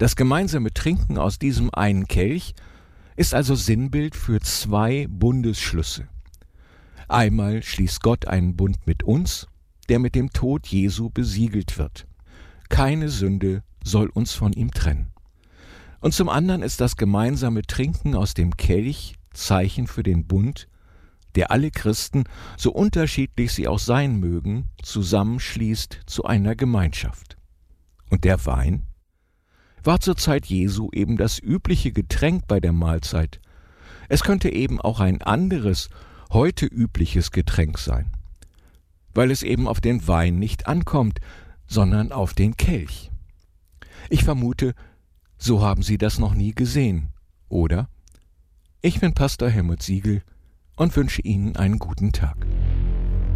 Das gemeinsame Trinken aus diesem einen Kelch ist also Sinnbild für zwei Bundesschlüsse. Einmal schließt Gott einen Bund mit uns, der mit dem Tod Jesu besiegelt wird. Keine Sünde soll uns von ihm trennen. Und zum anderen ist das gemeinsame Trinken aus dem Kelch Zeichen für den Bund, der alle Christen, so unterschiedlich sie auch sein mögen, zusammenschließt zu einer Gemeinschaft. Und der Wein war zur Zeit Jesu eben das übliche Getränk bei der Mahlzeit. Es könnte eben auch ein anderes, heute übliches Getränk sein, weil es eben auf den Wein nicht ankommt, sondern auf den Kelch. Ich vermute, so haben Sie das noch nie gesehen, oder? Ich bin Pastor Helmut Siegel und wünsche Ihnen einen guten Tag.